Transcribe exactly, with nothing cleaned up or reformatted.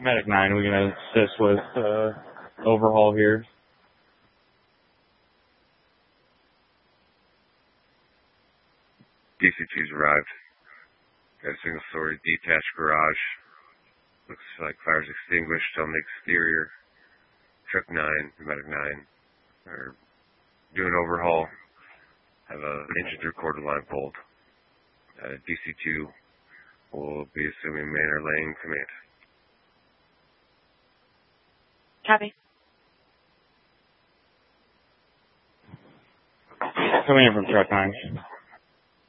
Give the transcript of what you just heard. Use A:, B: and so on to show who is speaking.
A: Medic nine, we're going to assist with uh, overhaul here.
B: D C two's arrived. Got a single story detached garage. Looks like fire's extinguished on the exterior. Truck nine, Medic nine, are doing overhaul. Have a engine through quarter line pulled. Uh, D C two will be assuming manor laying command.
C: Copy.
A: Coming in from truck nine.